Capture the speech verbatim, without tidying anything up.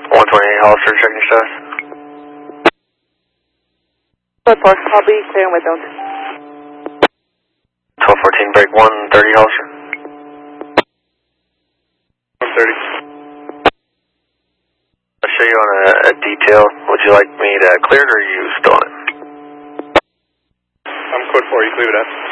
one twenty-eight Hollister, checking your status. Code four, I'll be clearing with them. twelve fourteen, break one thirty Hollister. one thirty. I'll show you on a, a detail. Would you like me to clear it or are you still on it? I'm code four, you clear it up.